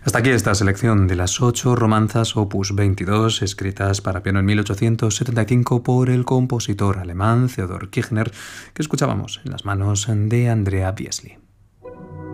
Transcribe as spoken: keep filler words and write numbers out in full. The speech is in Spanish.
Hasta aquí esta selección de las ocho romanzas opus veintidós escritas para piano en mil ochocientos setenta y cinco por el compositor alemán Theodor Kirchner, que escuchábamos en las manos de Andrea Biesli.